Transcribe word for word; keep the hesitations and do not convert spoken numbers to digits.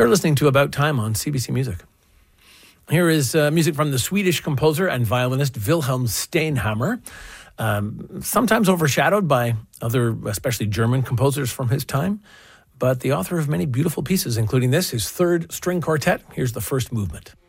You're listening to About Time on C B C Music. Here is uh, music from the Swedish composer and violinist Wilhelm Steinhammer, um, sometimes overshadowed by other, especially German composers from his time, but the author of many beautiful pieces, including this, his third string quartet. Here's the first movement.